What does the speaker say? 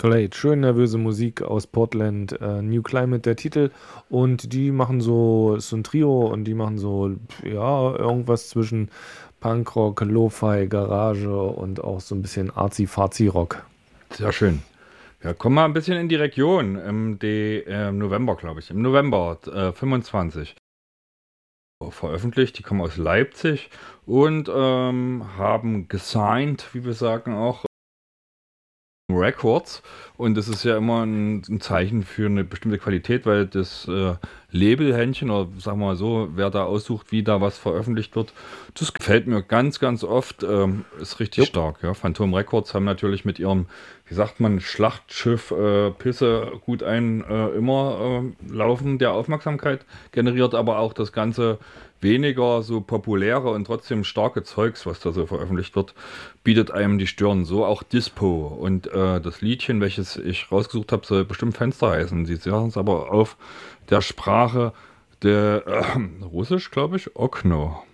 Collate, schön nervöse Musik aus Portland, New Climate der Titel und die machen so, ist so ein Trio und die machen so, ja, irgendwas zwischen Punkrock, Lo-Fi, Garage und auch so ein bisschen Arzi-Fazi-Rock. Sehr schön. Ja, komm mal ein bisschen in die Region im November, glaube ich. Im November 25 veröffentlicht. Die kommen aus Leipzig und haben gesigned, wie wir sagen, auch Records. Und das ist ja immer ein Zeichen für eine bestimmte Qualität, weil das Labelhändchen, oder sagen wir mal so, wer da aussucht, wie da was veröffentlicht wird, das gefällt mir ganz, ganz oft. Ist richtig Jupp. stark. Ja. Phantom Records haben natürlich mit ihrem, wie sagt man, Schlachtschiff Pisse gut immer Laufen der Aufmerksamkeit generiert, aber auch das Ganze weniger so populäre und trotzdem starke Zeugs, was da so veröffentlicht wird, bietet einem die Stirn. So auch Dispo. Und das Liedchen, welches ich rausgesucht habe, soll bestimmt Fenster heißen. Sie sagen es aber auf der Sprache der Russisch, glaube ich, Okno.